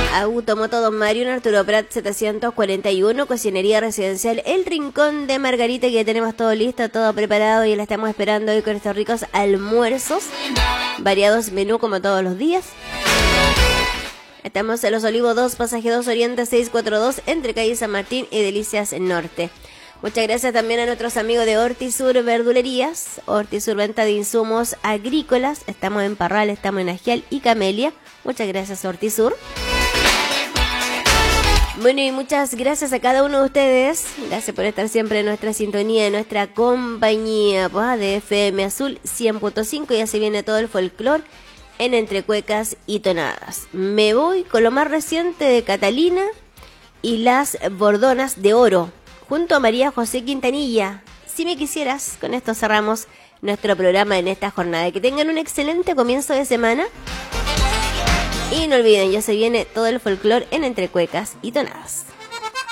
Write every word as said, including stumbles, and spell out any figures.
Automoto Don Mario en Arturo Prat setecientos cuarenta y uno, Cocinería Residencial El Rincón de Margarita, que ya tenemos todo listo, todo preparado y la estamos esperando hoy con estos ricos almuerzos, variados menú como todos los días. Estamos en Los Olivos dos, Pasaje dos Oriente seiscientos cuarenta y dos, entre calle San Martín y Delicias Norte. Muchas gracias también a nuestros amigos de Hortisur Verdulerías, Hortisur Venta de Insumos Agrícolas. Estamos en Parral, estamos en Agial y Camelia. Muchas gracias, Hortisur. Bueno, y muchas gracias a cada uno de ustedes. Gracias por estar siempre en nuestra sintonía, en nuestra compañía, pues, de F M Azul cien punto cinco. Ya se viene todo el folclore en Entre Cuecas y Tonadas. Me voy con lo más reciente de Catalina y las Bordonas de Oro, junto a María José Quintanilla. Si me quisieras, con esto cerramos nuestro programa en esta jornada. Que tengan un excelente comienzo de semana. Y no olviden, ya se viene todo el folclore en Entre Cuecas y Tonadas.